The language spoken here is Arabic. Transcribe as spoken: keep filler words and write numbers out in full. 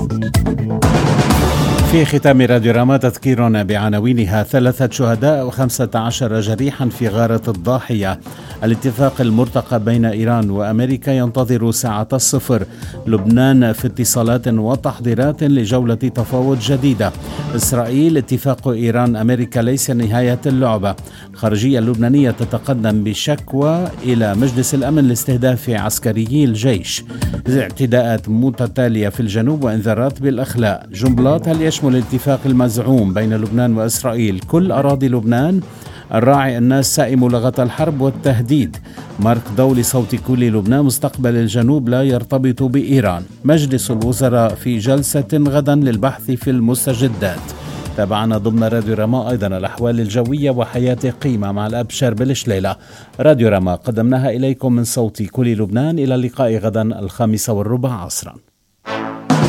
في ختام راديو راما تذكيرنا بعناوينها: ثلاثة شهداء وخمسة عشر جريحا في غارة الضاحية. الاتفاق المرتقب بين إيران وأمريكا ينتظر ساعة الصفر. لبنان في اتصالات وتحضيرات لجولة تفاوض جديدة. إسرائيل: اتفاق إيران أمريكا ليس نهاية اللعبة. الخارجية اللبنانية تتقدم بشكوى إلى مجلس الأمن لاستهداف عسكريي الجيش. اعتداءات متتالية في الجنوب وإنذارات بالأخلاء. جنبلاط: هل يشمل الاتفاق المزعوم بين لبنان وإسرائيل كل أراضي لبنان؟ الراعي: الناس سائم لغة الحرب والتهديد. مارك دولي: صوت كل لبنان، مستقبل الجنوب لا يرتبط بإيران. مجلس الوزراء في جلسة غدا للبحث في المستجدات. تابعنا ضمن راديو رما أيضا الأحوال الجوية وحياة قيمة مع الأبشر بالشليلة. راديو رما قدمناها إليكم من صوت كل لبنان. إلى اللقاء غدا الخامسة والربع عصرا.